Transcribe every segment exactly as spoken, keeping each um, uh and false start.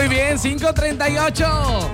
Muy bien, cinco treinta y ocho.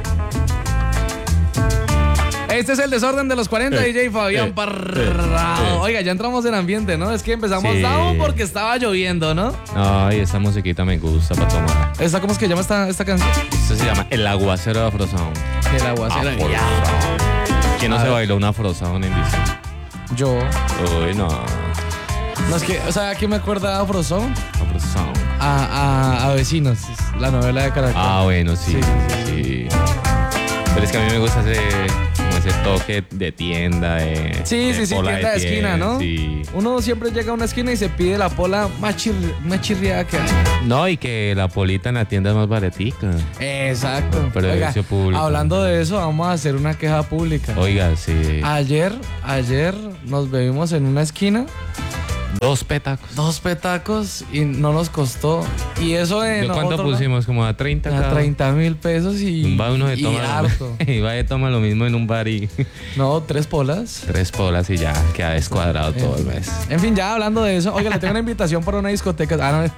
Este es el desorden de los cuarenta, eh, D J Fabián eh, Parrado. eh, eh. Oiga, ya entramos en ambiente, ¿no? Es que empezamos Sí. down porque estaba lloviendo, ¿no? Ay, esa musiquita me gusta para tomar. ¿Esta cómo es que llama esta, esta canción? Esto se llama El Aguacero de Afrosound. El aguacero. Afrosound. ¿Quién no A se ver. bailó una Afrosound en bici? Yo. Uy, no. No, es que, o sea, ¿quién me acuerda de Afrosound? Afrosound. A, a, a Vecinos, la novela de Caracol. Ah, bueno, sí. Sí, sí, sí. Pero es que a mí me gusta ese, como ese toque de tienda, de. Sí, de sí, sí, pola tienda de piel, esquina, ¿no? Sí. Uno siempre llega a una esquina y se pide la pola más, chirri- más chirriada que hay. No, y que la polita en la tienda es más baratica. Exacto. Precio Oiga, público. hablando de eso, vamos a hacer una queja pública. Oiga, sí. Ayer, ayer nos bebimos en una esquina Dos petacos. dos petacos y no nos costó. Y eso de ¿De cuánto nosotros, pusimos? Como a treinta ¿no? A cada. treinta mil pesos y, Va uno de y toma. harto. Y va de toma lo mismo en un bar y No, tres polas. tres polas y ya queda descuadrado todo el mes. En fin, ya hablando de eso, oiga, le tengo una invitación para una discoteca. Ah, no.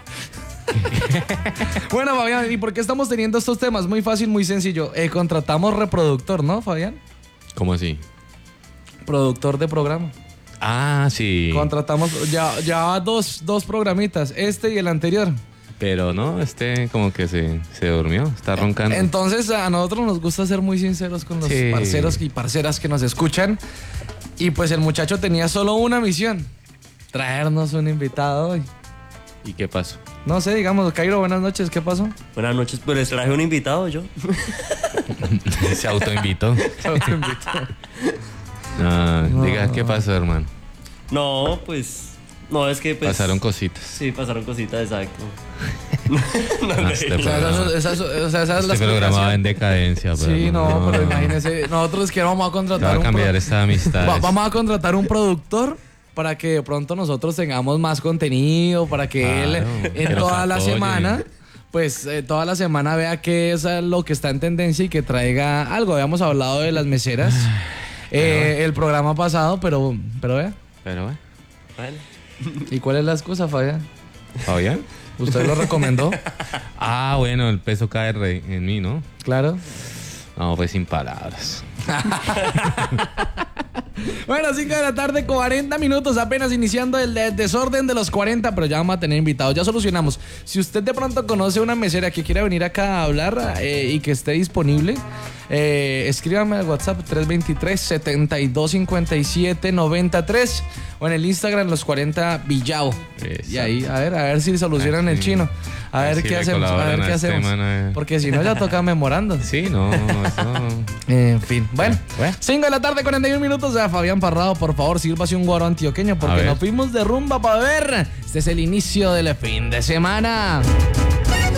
Bueno, Fabián, ¿y por qué estamos teniendo estos temas? Muy fácil, muy sencillo. Eh, contratamos reproductor, ¿no, Fabián? ¿Cómo así? Productor de programa. Ah, sí. Contratamos ya, ya dos, dos programitas, este y el anterior. Pero no, este como que se, se durmió, está roncando. Entonces, a nosotros nos gusta ser muy sinceros con los Sí. parceros y parceras que nos escuchan. Y pues el muchacho tenía solo una misión: traernos un invitado hoy. ¿Y qué pasó? No sé, digamos, Cairo, buenas noches, ¿qué pasó? Buenas noches, pues les traje un invitado yo. Se autoinvitó. Otro invitado. Ah, No. Diga, ¿qué pasó, hermano? No, pues. No, es que pues. Pasaron cositas. Sí, pasaron cositas, exacto. Ah, este O sea, programa, esa, esa- o sea, esa es la este programa va en explicación. decadencia. Sí, no, pero imagínese, nosotros que vamos a Se va contratar a un cambiar pro- esta amistad. Va- vamos a contratar un productor para que de pronto nosotros tengamos más contenido, para que Claro, él que en nos toda la apoye. semana, pues eh, toda la semana vea qué es eh, lo que está en tendencia y que traiga algo. Habíamos hablado de las meseras eh, el programa pasado, pero, pero vea. Pero bueno, Bueno. ¿Y cuál es la excusa, Fabián? ¿Fabián? ¿Usted lo recomendó? Ah, bueno, el peso cae re- en mí, ¿no? Claro. No, pues sin palabras. Bueno, cinco de la tarde, cuarenta minutos, apenas iniciando el de- desorden de los cuarenta, pero ya vamos a tener invitados, ya solucionamos. Si usted de pronto conoce una mesera que quiera venir acá a hablar eh, y que esté disponible, eh, escríbame al WhatsApp tres dos tres, setenta y dos cincuenta y siete, noventa y tres o en el Instagram los cuarenta Villao. Exacto. Y ahí, a ver, a ver si solucionan Ah, el sí. chino. A A ver ver si qué le hacemos, a ver colaboran qué a este hacemos. man, a ver. Porque si no ya toca memorando. Sí, no, eso. En fin, bueno, Bueno. cinco de la tarde, cuarenta y un minutos. Ya, Fabián Parrado, por favor, sírvase un guaro antioqueño A porque ver. nos fuimos de rumba para ver. Este es el inicio del fin de semana.